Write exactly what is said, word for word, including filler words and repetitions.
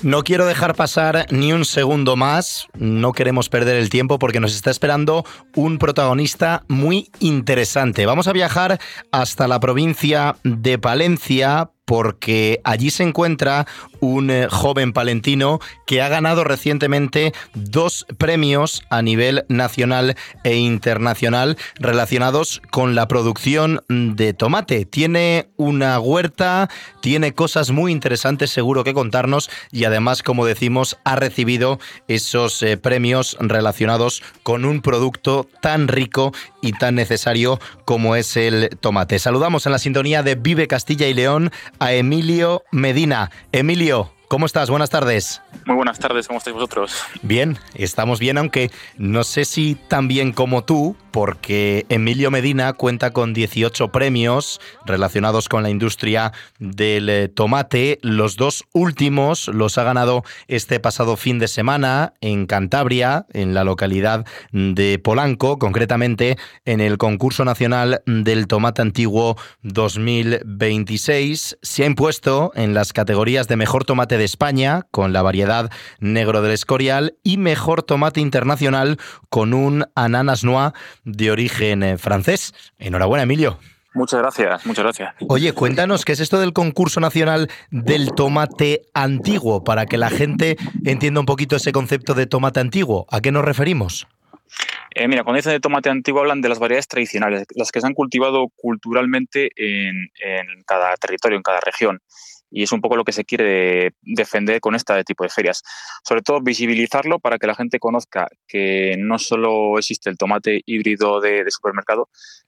No quiero dejar pasar ni un segundo más, no queremos perder el tiempo porque nos está esperando un protagonista muy interesante. Vamos a viajar hasta la provincia de Palencia porque allí se encuentra un eh, joven palentino que ha ganado recientemente dos premios a nivel nacional e internacional relacionados con la producción de tomate. Tiene una huerta, tiene cosas muy interesantes seguro que contarnos y además, como decimos, ha recibido esos eh, premios relacionados con un producto tan rico y tan necesario como es el tomate. Saludamos en la sintonía de Vive Castilla y León a Emilio Medina. Emilio, ¿cómo estás? Buenas tardes. Muy buenas tardes, ¿cómo estáis vosotros? Bien, estamos bien, aunque no sé si tan bien como tú, porque Emilio Medina cuenta con dieciocho premios relacionados con la industria del tomate. Los dos últimos los ha ganado este pasado fin de semana en Cantabria, en la localidad de Polanco, concretamente en el concurso nacional del tomate antiguo dos mil veintiséis. Se ha impuesto en las categorías de mejor tomate de España, con la variedad negro del Escorial, y mejor tomate internacional con un ananas noir de origen francés. Enhorabuena, Emilio. Muchas gracias, muchas gracias. Oye, cuéntanos, ¿qué es esto del concurso nacional del tomate antiguo? Para que la gente entienda un poquito ese concepto de tomate antiguo. ¿A qué nos referimos? Eh, mira, cuando dicen de tomate antiguo hablan de las variedades tradicionales, las que se han cultivado culturalmente en, en cada territorio, en cada región. Y es un poco lo que se quiere defender con este tipo de ferias. Sobre todo visibilizarlo para que la gente conozca que no solo existe el tomate híbrido de, de supermercado,